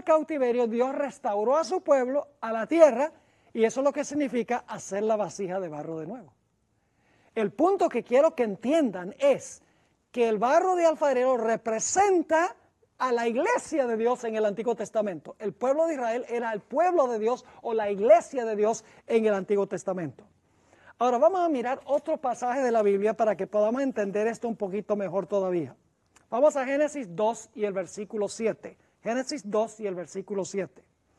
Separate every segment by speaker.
Speaker 1: del cautiverio, Dios restauró a su pueblo, a la tierra, y eso es lo que significa hacer la vasija de barro de nuevo. El punto que quiero que entiendan es que el barro de alfarero representa a la iglesia de Dios en el Antiguo Testamento. El pueblo de Israel era el pueblo de Dios o la iglesia de Dios en el Antiguo Testamento. Ahora vamos a mirar otro pasaje de la Biblia para que podamos entender esto un poquito mejor todavía. Vamos a Génesis 2 y el versículo 7. Génesis 2 y el versículo 7.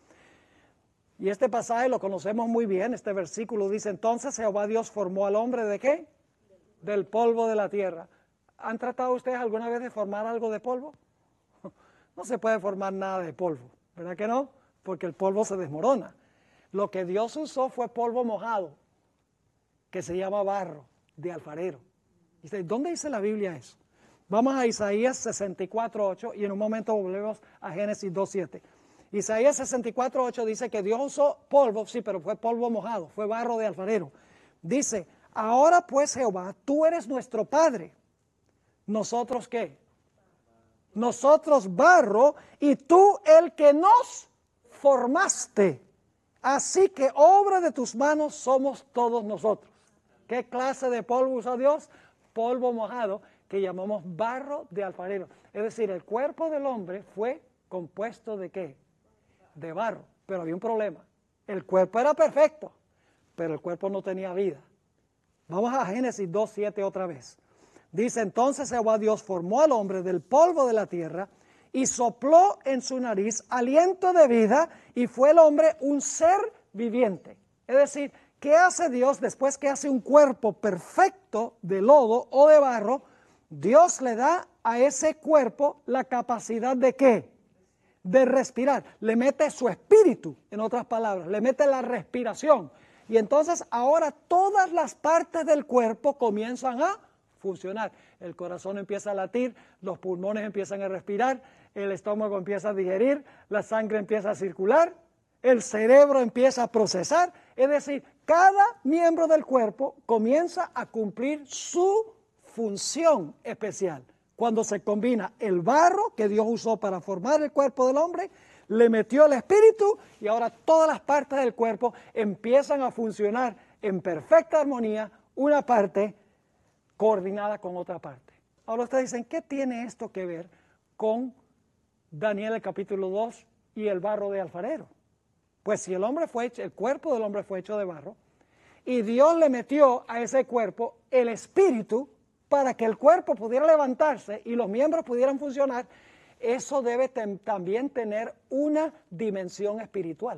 Speaker 1: Y este pasaje lo conocemos muy bien. Este versículo dice: entonces Jehová Dios formó al hombre ¿de qué? Del polvo de la tierra. ¿Han tratado ustedes alguna vez de formar algo de polvo? No se puede formar nada de polvo, ¿verdad que no? Porque el polvo se desmorona. Lo que Dios usó fue polvo mojado, que se llama barro de alfarero. Dice, ¿dónde dice la Biblia eso? Vamos a Isaías 64:8 y en un momento volvemos a Génesis 2:7. Isaías 64:8 dice que Dios usó polvo, sí, pero fue polvo mojado, fue barro de alfarero. Dice, ahora pues Jehová, tú eres nuestro Padre. ¿Nosotros qué? Nosotros barro y tú el que nos formaste. Así que obra de tus manos somos todos nosotros. ¿Qué clase de polvo usó Dios? Polvo mojado que llamamos barro de alfarero. Es decir, el cuerpo del hombre fue compuesto ¿de qué? De barro. Pero había un problema. El cuerpo era perfecto, pero el cuerpo no tenía vida. Vamos a Génesis 2:7 otra vez. Dice, entonces Jehová Dios formó al hombre del polvo de la tierra y sopló en su nariz aliento de vida y fue el hombre un ser viviente. Es decir, ¿qué hace Dios después que hace un cuerpo perfecto de lodo o de barro? Dios le da a ese cuerpo la capacidad ¿de qué? De respirar. Le mete su espíritu, en otras palabras, le mete la respiración. Y entonces ahora todas las partes del cuerpo comienzan a funcionar. El corazón empieza a latir, los pulmones empiezan a respirar, el estómago empieza a digerir, la sangre empieza a circular, el cerebro empieza a procesar. Es decir, cada miembro del cuerpo comienza a cumplir su función especial. Cuando se combina el barro que Dios usó para formar el cuerpo del hombre, le metió el espíritu y ahora todas las partes del cuerpo empiezan a funcionar en perfecta armonía, una parte coordinada con otra parte. Ahora ustedes dicen, ¿qué tiene esto que ver con Daniel el capítulo 2 y el barro de alfarero? Pues si el cuerpo del hombre fue hecho de barro y Dios le metió a ese cuerpo el espíritu para que el cuerpo pudiera levantarse y los miembros pudieran funcionar, eso debe también tener una dimensión espiritual.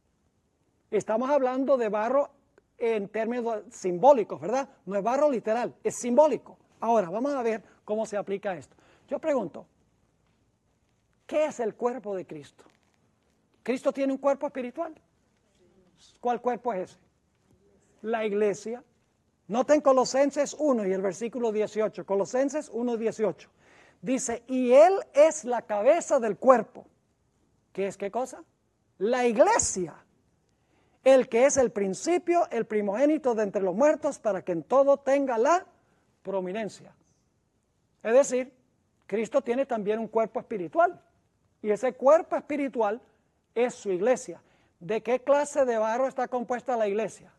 Speaker 1: Estamos hablando de barro en términos simbólicos, ¿verdad? No es barro literal, es simbólico. Ahora, vamos a ver cómo se aplica esto. Yo pregunto, ¿qué es el cuerpo de Cristo? ¿Cristo tiene un cuerpo espiritual? ¿Cuál cuerpo es ese? La iglesia. Noten Colosenses 1 y el versículo 18. Colosenses 1:18. Dice, y Él es la cabeza del cuerpo. ¿Qué es qué cosa? La iglesia. El que es el principio, el primogénito de entre los muertos, para que en todo tenga la prominencia. Es decir, Cristo tiene también un cuerpo espiritual. Y ese cuerpo espiritual es su iglesia. ¿De qué clase de barro está compuesta la iglesia?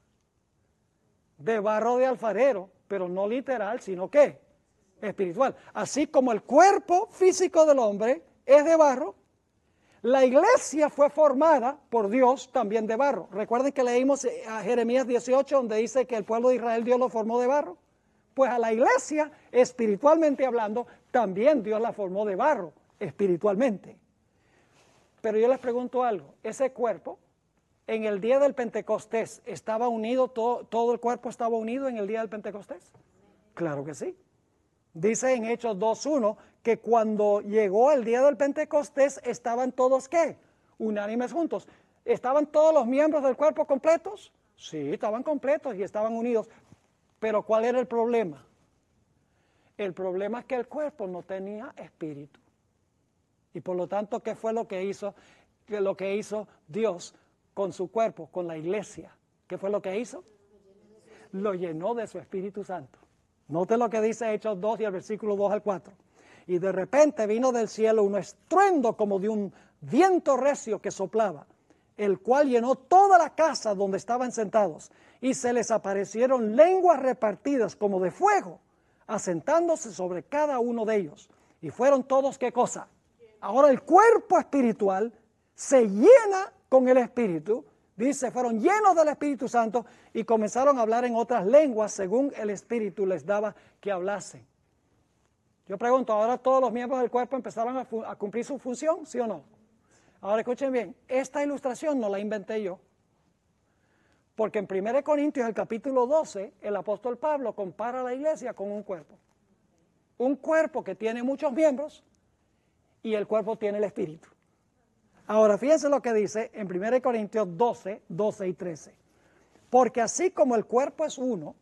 Speaker 1: De barro de alfarero, pero no literal, sino ¿qué? Espiritual. Así como el cuerpo físico del hombre es de barro, la iglesia fue formada por Dios también de barro. Recuerden que leímos a Jeremías 18, donde dice que el pueblo de Israel Dios lo formó de barro. Pues a la iglesia, espiritualmente hablando, también Dios la formó de barro, espiritualmente. Pero yo les pregunto algo, ese cuerpo, en el día del Pentecostés, ¿estaba unido, todo el cuerpo estaba unido en el día del Pentecostés? Claro que sí. Dice en Hechos 2:1 que cuando llegó el día del Pentecostés estaban todos ¿qué? Unánimes juntos. ¿Estaban todos los miembros del cuerpo completos? Sí, estaban completos y estaban unidos. Pero ¿cuál era el problema? El problema es que el cuerpo no tenía espíritu. Y por lo tanto, ¿qué fue lo que hizo? Lo que hizo Dios con su cuerpo, con la iglesia. ¿Qué fue lo que hizo? Lo llenó de su Espíritu Santo. Note lo que dice Hechos 2 y el versículo 2 al 4. Y de repente vino del cielo un estruendo como de un viento recio que soplaba, el cual llenó toda la casa donde estaban sentados, y se les aparecieron lenguas repartidas como de fuego, asentándose sobre cada uno de ellos. Y fueron todos, ¿qué cosa? Ahora el cuerpo espiritual se llena con el Espíritu, dice, fueron llenos del Espíritu Santo y comenzaron a hablar en otras lenguas según el Espíritu les daba que hablasen. Yo pregunto, ¿ahora todos los miembros del cuerpo empezaron a cumplir su función? ¿Sí o no? Ahora escuchen bien, esta ilustración no la inventé yo. Porque en 1 Corintios, el capítulo 12, el apóstol Pablo compara a la iglesia con un cuerpo. Un cuerpo que tiene muchos miembros y el cuerpo tiene el Espíritu. Ahora, fíjense lo que dice en 1 Corintios 12, 12 y 13. Porque así como el cuerpo es uno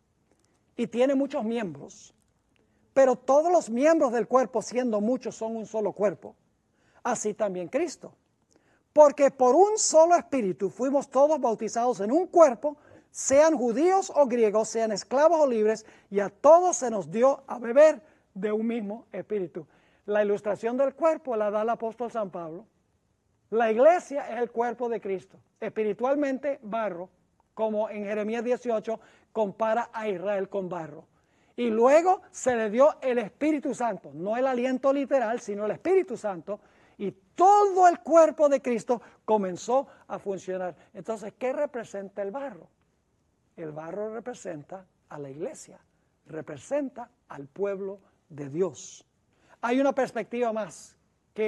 Speaker 1: y tiene muchos miembros, pero todos los miembros del cuerpo, siendo muchos, son un solo cuerpo, así también Cristo. Porque por un solo espíritu fuimos todos bautizados en un cuerpo, sean judíos o griegos, sean esclavos o libres, y a todos se nos dio a beber de un mismo espíritu. La ilustración del cuerpo la da el apóstol San Pablo. La iglesia es el cuerpo de Cristo. Espiritualmente, barro, como en Jeremías 18, compara a Israel con barro. Y luego se le dio el Espíritu Santo, no el aliento literal, sino el Espíritu Santo, y todo el cuerpo de Cristo comenzó a funcionar. Entonces, ¿qué representa el barro? El barro representa a la iglesia, representa al pueblo de Dios. Hay una perspectiva más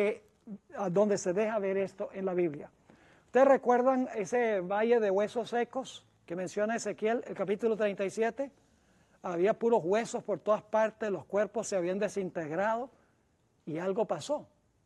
Speaker 1: donde se deja ver esto en la Biblia. ¿Ustedes recuerdan ese valle de huesos secos que menciona Ezequiel, el capítulo 37? Había puros huesos por todas partes, los cuerpos se habían desintegrado y algo pasó.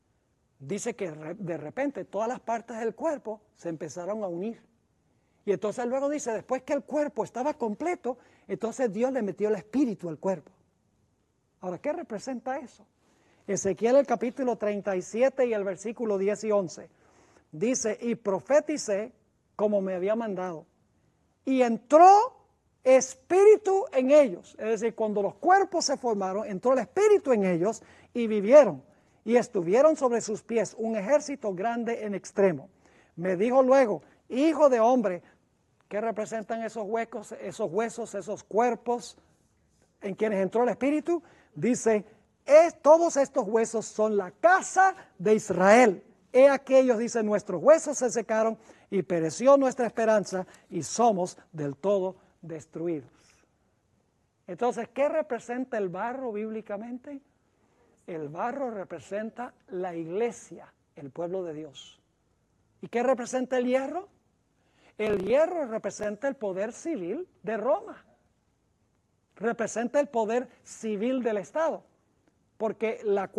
Speaker 1: Dice que de repente todas las partes del cuerpo se empezaron a unir. Y entonces luego dice, después que el cuerpo estaba completo, entonces Dios le metió el espíritu al cuerpo. Ahora, ¿qué representa eso? Ezequiel el capítulo 37 y el versículo 10 y 11. Dice, y profeticé como me había mandado. Y entró espíritu en ellos. Es decir, cuando los cuerpos se formaron, entró el espíritu en ellos y vivieron. Y estuvieron sobre sus pies un ejército grande en extremo. Me dijo luego, hijo de hombre, ¿qué representan esos huecos, esos huesos, esos cuerpos en quienes entró el Espíritu? Dice, todos estos huesos son la casa de Israel. He aquellos, dice, nuestros huesos se secaron y pereció nuestra esperanza y somos del todo destruidos. Entonces, ¿qué representa el barro bíblicamente? El barro representa la iglesia, el pueblo de Dios. ¿Y qué representa el hierro? El hierro representa el poder civil de Roma. Representa el poder civil del Estado. Porque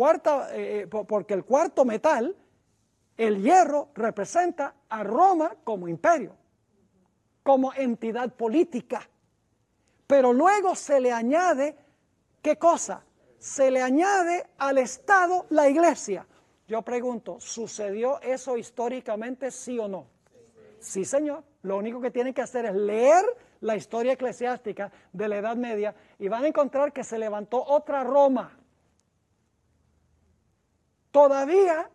Speaker 1: el cuarto metal, el hierro, representa a Roma como imperio, como entidad política. Pero luego se le añade, ¿qué cosa? Se le añade al Estado la iglesia. Yo pregunto, ¿sucedió eso históricamente, sí o no? Sí, señor. Lo único que tienen que hacer es leer la historia eclesiástica de la Edad Media y van a encontrar que se levantó otra Roma. Todavía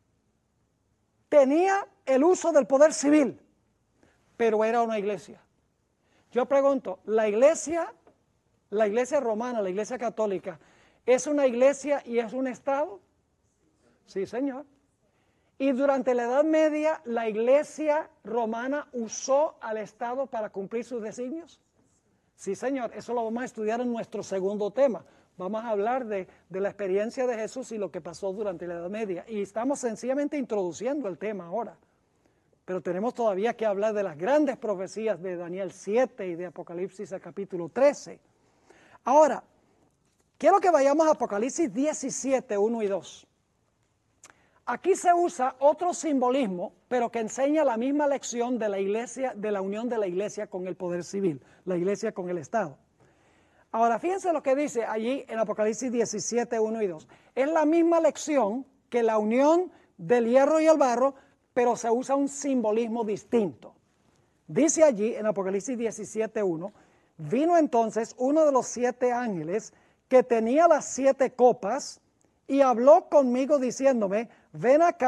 Speaker 1: tenía el uso del poder civil, pero era una iglesia. Yo pregunto, ¿la iglesia romana, la iglesia católica, es una iglesia y es un Estado? Sí, señor. Y durante la Edad Media, ¿la iglesia romana usó al Estado para cumplir sus designios? Sí, señor. Eso lo vamos a estudiar en nuestro segundo tema. Vamos a hablar de la experiencia de Jesús y lo que pasó durante la Edad Media. Y estamos sencillamente introduciendo el tema ahora. Pero tenemos todavía que hablar de las grandes profecías de Daniel 7 y de Apocalipsis al capítulo 13. Ahora, quiero que vayamos a Apocalipsis 17, 1 y 2. Aquí se usa otro simbolismo, pero que enseña la misma lección de la iglesia, de la unión de la iglesia con el poder civil, la iglesia con el Estado. Ahora, fíjense lo que dice allí en Apocalipsis 17, 1 y 2. Es la misma lección que la unión del hierro y el barro, pero se usa un simbolismo distinto. Dice allí en Apocalipsis 17, 1, vino entonces uno de los 7 ángeles que tenía las 7 copas y habló conmigo diciéndome, ven acá